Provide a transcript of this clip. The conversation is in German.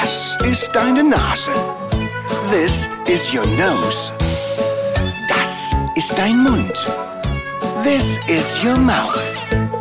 Das ist deine Nase. This is your nose. Das ist dein Mund. This is your mouth.